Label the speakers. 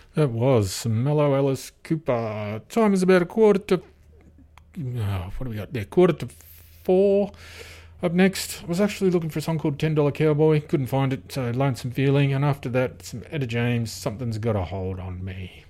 Speaker 1: That was some Mellow Alice Cooper. Time is about a quarter to. What do we got there? Quarter to 4. Up next, I was actually looking for a song called $10 Cowboy. Couldn't find it, so Lonesome Feeling. And after that, some Etta James, Something's Got a Hold on Me.